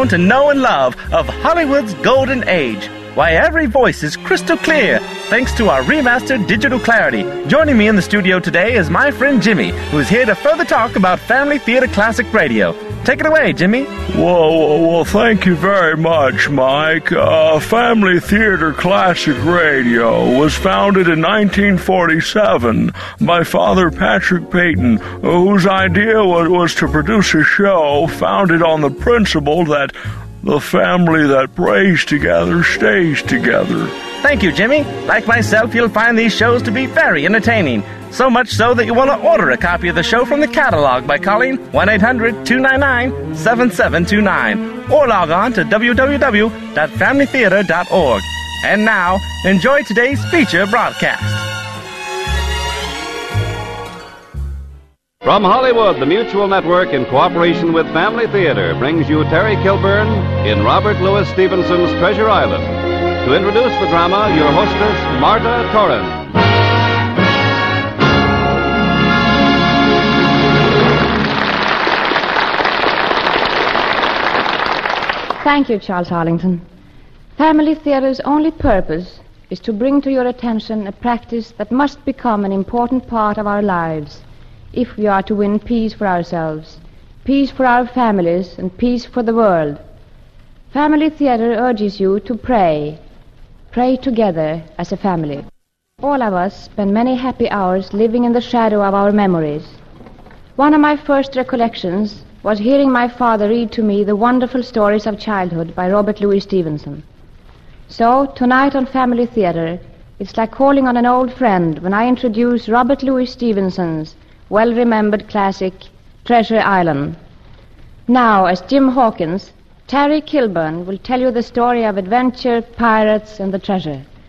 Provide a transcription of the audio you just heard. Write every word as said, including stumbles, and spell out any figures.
to know and love of Hollywood's golden age. Why, every voice is crystal clear thanks to our remastered digital clarity. Joining me in the studio today is my friend Jimmy, who is here to further talk about Family Theater Classic Radio. Take it away, Jimmy. Well, well, thank you very much, Mike. Uh, Family Theater Classic Radio was founded in nineteen forty-seven by Father Patrick Peyton, whose idea was, was to produce a show founded on the principle that the family that prays together stays together. Thank you, Jimmy. Like myself, you'll find these shows to be very entertaining. So much so that you want to order a copy of the show from the catalog by calling one eight hundred two nine nine seven seven two nine or log on to w w w dot family theater dot org. And now, enjoy today's feature broadcast. From Hollywood, the Mutual Network, in cooperation with Family Theater, brings you Terry Kilburn in Robert Louis Stevenson's Treasure Island. To introduce the drama, your hostess, Marta Torrens. Thank you, Charles Arlington. Family Theater's only purpose is to bring to your attention a practice that must become an important part of our lives if we are to win peace for ourselves, peace for our families, and peace for the world. Family Theater urges you to pray. Pray together as a family. All of us spend many happy hours living in the shadow of our memories. One of my first recollections was hearing my father read to me the wonderful stories of childhood by Robert Louis Stevenson. So, tonight on Family Theater, it's like calling on an old friend when I introduce Robert Louis Stevenson's well-remembered classic, Treasure Island. Now, as Jim Hawkins, Terry Kilburn will tell you the story of adventure, pirates, and the treasure.